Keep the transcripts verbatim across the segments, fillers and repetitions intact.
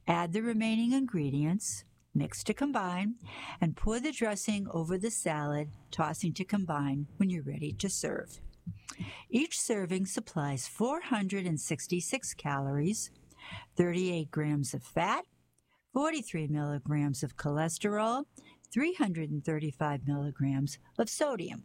Add the remaining ingredients, mix to combine, and pour the dressing over the salad, tossing to combine when you're ready to serve. Each serving supplies four hundred sixty-six calories, thirty-eight grams of fat, forty-three milligrams of cholesterol, three hundred thirty-five milligrams of sodium.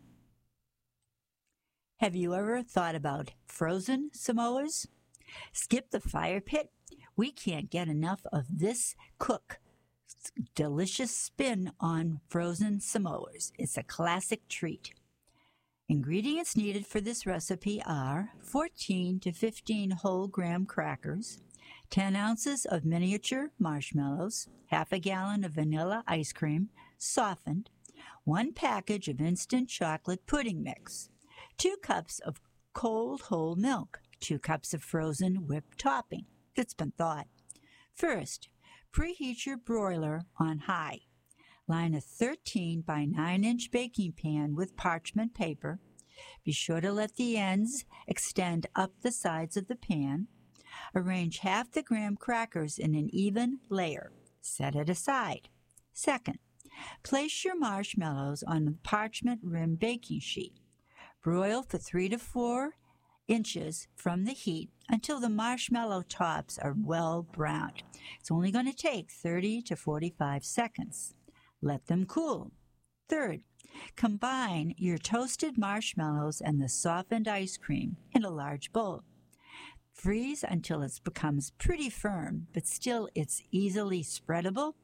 Have you ever thought about frozen Samoas? Skip the fire pit? We can't get enough of this cook. Delicious spin on frozen Samoas. It's a classic treat. Ingredients needed for this recipe are fourteen to fifteen whole graham crackers, ten ounces of miniature marshmallows, half a gallon of vanilla ice cream, softened, one package of instant chocolate pudding mix, two cups of cold whole milk, two cups of frozen whipped topping that's been thawed. First, preheat your broiler on high. Line a thirteen by nine inch baking pan with parchment paper. Be sure to let the ends extend up the sides of the pan. Arrange half the graham crackers in an even layer. Set it aside. Second, place your marshmallows on the parchment rim baking sheet. Broil for three to four inches from the heat until the marshmallow tops are well browned. It's only going to take thirty to forty-five seconds. Let them cool. Third, combine your toasted marshmallows and the softened ice cream in a large bowl. Freeze until it becomes pretty firm, but still it's easily spreadable.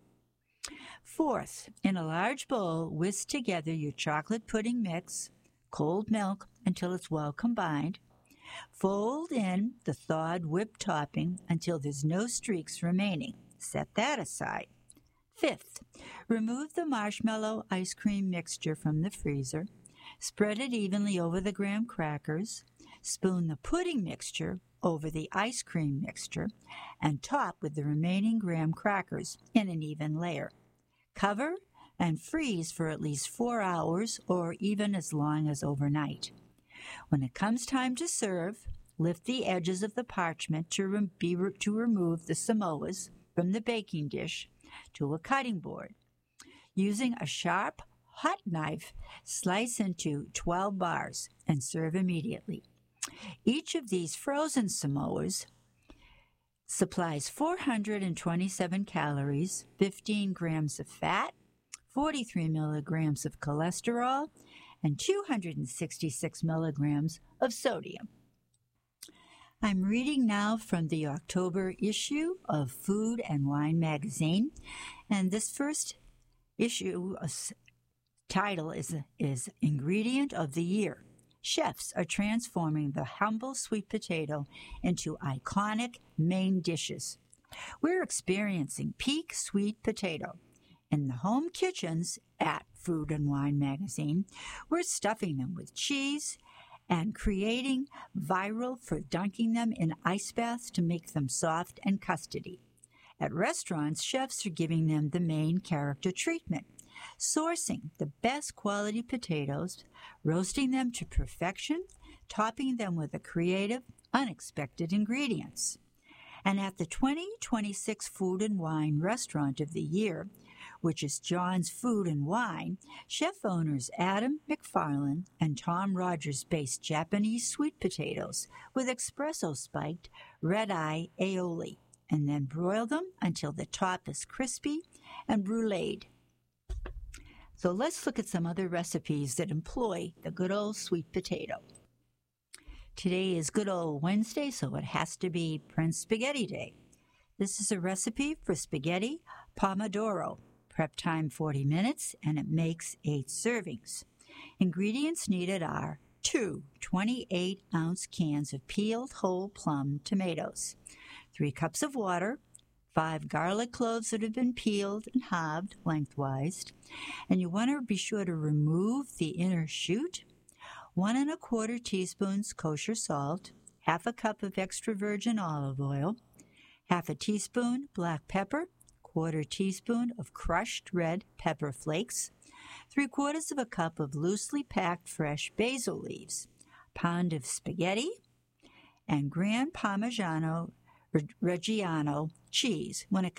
Fourth, in a large bowl, whisk together your chocolate pudding mix, cold milk until it's well combined. Fold in the thawed whipped topping until there's no streaks remaining. Set that aside. Fifth, remove the marshmallow ice cream mixture from the freezer. Spread it evenly over the graham crackers. Spoon the pudding mixture over the ice cream mixture and top with the remaining graham crackers in an even layer. Cover and freeze for at least four hours or even as long as overnight. When it comes time to serve, lift the edges of the parchment to, re- be re- to remove the Samoas from the baking dish to a cutting board. Using a sharp, hot knife, slice into twelve bars and serve immediately. Each of these frozen Samoas supplies four hundred twenty-seven calories, fifteen grams of fat, forty-three milligrams of cholesterol, and two hundred sixty-six milligrams of sodium. I'm reading now from the October issue of Food and Wine magazine, and this first issue uh, title is, is Ingredient of the Year. Chefs are transforming the humble sweet potato into iconic main dishes. We're experiencing peak sweet potato. In the home kitchens at Food and Wine magazine, we're stuffing them with cheese and creating viral for dunking them in ice baths to make them soft and custardy. At restaurants, chefs are giving them the main character treatment, sourcing the best quality potatoes, roasting them to perfection, topping them with the creative, unexpected ingredients. And at the twenty twenty-six Food and Wine Restaurant of the Year, which is John's Food and Wine, chef owners Adam McFarland and Tom Rogers based Japanese sweet potatoes with espresso-spiked red-eye aioli, and then broil them until the top is crispy and bruleed. So let's look at some other recipes that employ the good old sweet potato. Today is good old Wednesday, so it has to be Prince Spaghetti Day. This is a recipe for spaghetti pomodoro. Prep time forty minutes, and it makes eight servings. Ingredients needed are two twenty-eight ounce cans of peeled whole plum tomatoes, three cups of water, five garlic cloves that have been peeled and halved lengthwise, and you want to be sure to remove the inner shoot, one and a quarter teaspoons kosher salt, half a cup of extra virgin olive oil, half a teaspoon black pepper, quarter teaspoon of crushed red pepper flakes, three quarters of a cup of loosely packed fresh basil leaves, pound of spaghetti, and Gran Parmigiano Reggiano cheese. When it